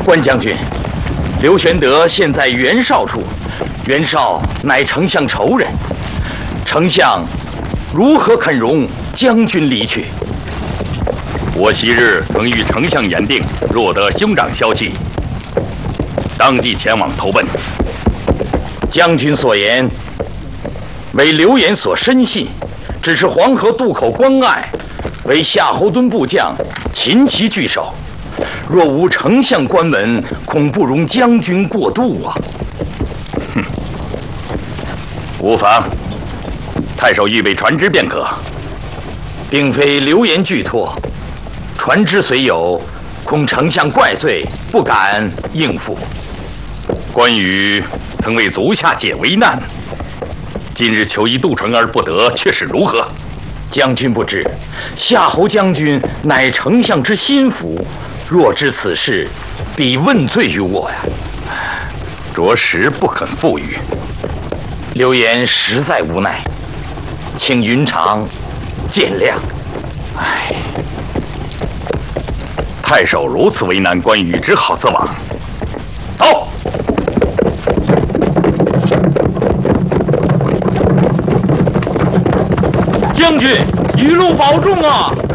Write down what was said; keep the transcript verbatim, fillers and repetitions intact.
关将军，刘玄德现在袁绍处，袁绍乃丞相仇人，丞相如何肯容将军离去？ 我昔日曾与丞相言定，若得兄长消息，当即前往投奔。 将军所言，为刘演所深信，只是黄河渡口关隘，为夏侯惇部将擒其据守。若无丞相关门，恐不容将军过渡啊！ 哼，无妨，太守预备船只便可。 并非流言俱托，船只虽有，恐丞相怪罪，不敢应付。 关羽曾为足下解危难，今日求一渡船而不得，却是如何？ 将军不知，夏侯将军乃丞相之心腹，若知此事，必问罪于我呀！ 着实不肯负于。 刘言实在无奈，请云长见谅。唉， 太守如此为难关羽，只好自往。走。 将军一路保重啊！